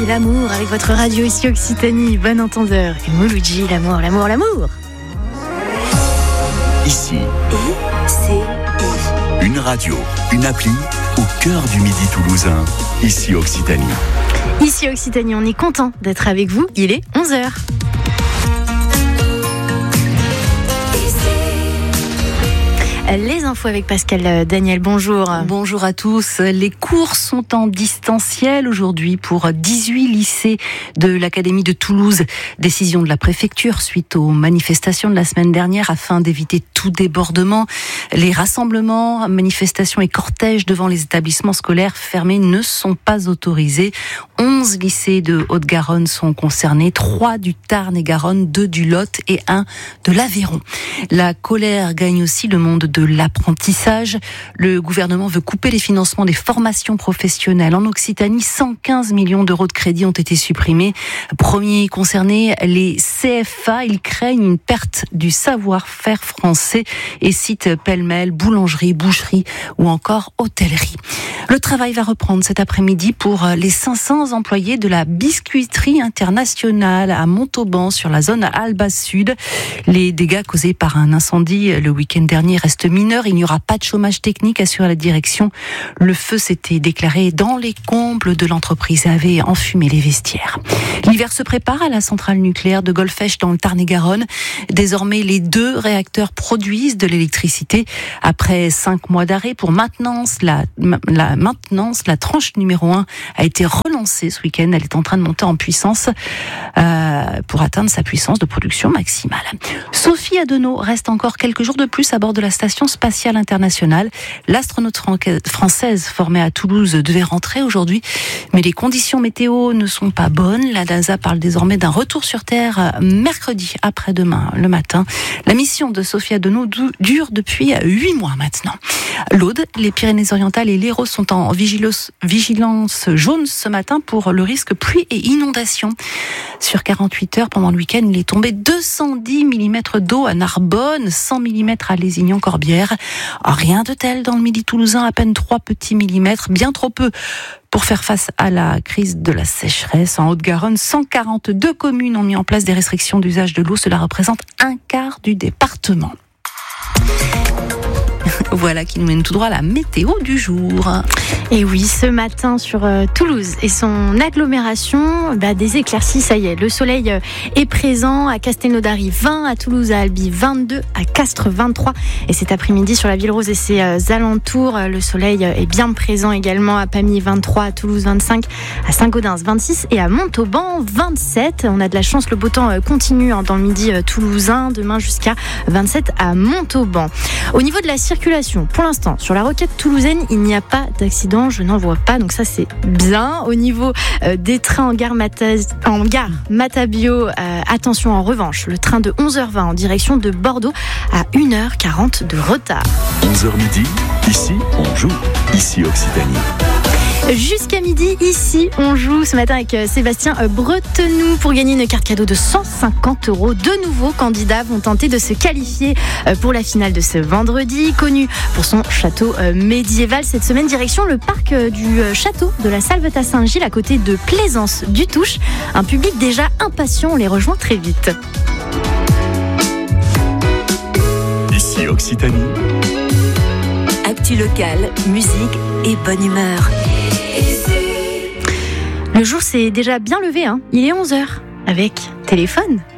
l'amour avec votre radio ici Occitanie, bon entendeur. Et Mouloudji, l'amour, l'amour, l'amour. Ici, I-C-I. une radio, une appli au cœur du Midi toulousain, ici Occitanie. Ici Occitanie, on est content d'être avec vous, il est 11h. Les infos avec Pascal Daniel, bonjour. Bonjour à tous. Les cours sont en distanciel aujourd'hui pour 18 lycées de l'Académie de Toulouse. Décision de la préfecture suite aux manifestations de la semaine dernière afin d'éviter tout débordement. Les rassemblements, manifestations et cortèges devant les établissements scolaires fermés ne sont pas autorisés. 11 lycées de Haute-Garonne sont concernés, 3 du Tarn-et-Garonne, 2 du Lot et 1 de l'Aveyron. La colère gagne aussi le monde de l'apprentissage. Le gouvernement veut couper les financements des formations professionnelles. En Occitanie, 115 millions d'euros de crédits ont été supprimés. Premiers concernés, les CFA. Ils craignent une perte du savoir-faire français et citent pêle-mêle boulangerie, boucherie ou encore hôtellerie. Le travail va reprendre cet après-midi pour les 500 employés de la biscuiterie internationale à Montauban sur la zone Alba Sud. Les dégâts causés par un incendie le week-end dernier restent mineurs. Il n'y aura pas de chômage technique, assure la direction. Le feu s'était déclaré dans les combles de l'entreprise et avait enfumé les vestiaires. L'hiver se prépare à la centrale nucléaire de Golfech dans le Tarn-et-Garonne. Désormais, les 2 réacteurs produisent de l'électricité. Après 5 mois d'arrêt pour maintenance, la tranche numéro 1 a été relancée ce week-end. Elle est en train de monter en puissance pour atteindre sa puissance de production maximale. Sophie Adenau reste encore quelques jours de plus à bord de la station spatiale internationale. L'astronaute française formée à Toulouse devait rentrer aujourd'hui, mais les conditions météo ne sont pas bonnes. La NASA parle désormais d'un retour sur Terre mercredi après-demain le matin. La mission de Sophie Adenau dure depuis 8 mois maintenant. L'Aude, les Pyrénées-Orientales et l'Hérault sont en vigilance jaune ce matin pour le risque pluie et inondation. Sur 48 heures pendant le week-end, il est tombé 210 mm d'eau à Narbonne, 100 mm à Lézignan-Corbière. Rien de tel dans le Midi toulousain, à peine 3 petits millimètres, bien trop peu pour faire face à la crise de la sécheresse. En Haute-Garonne, 142 communes ont mis en place des restrictions d'usage de l'eau. Cela représente un quart du département. Voilà qui nous mène tout droit à la météo du jour. Et oui, ce matin sur Toulouse et son agglomération, des éclaircies, ça y est. Le soleil est présent à Castelnaudary 20, à Toulouse, à Albi 22, à Castres 23. Et cet après-midi sur la Ville-Rose et ses alentours, le soleil est bien présent également à Pamiers 23, à Toulouse 25, à Saint-Gaudens 26 et à Montauban 27. On a de la chance, le beau temps continue dans le Midi toulousain, demain jusqu'à 27 à Montauban. Au niveau de la circulation, pour l'instant, sur la roquette toulousaine, il n'y a pas d'accident, je n'en vois pas, donc ça c'est bien. Au niveau des trains en gare Matabio, attention en revanche, le train de 11h20 en direction de Bordeaux à 1h40 de retard. 11h midi, ici on joue, ici Occitanie. Jusqu'à midi, ici, on joue ce matin avec Sébastien Bretenoux pour gagner une carte cadeau de 150 €. 2 nouveaux candidats vont tenter de se qualifier pour la finale de ce vendredi. Connu pour son château médiéval, cette semaine, direction le parc du château de la Salvetat Saint-Gilles à côté de Plaisance du Touche. Un public déjà impatient, on les rejoint très vite. Ici Occitanie. Actu locale, musique et bonne humeur. Le jour s'est déjà bien levé, Il est 11h avec téléphone.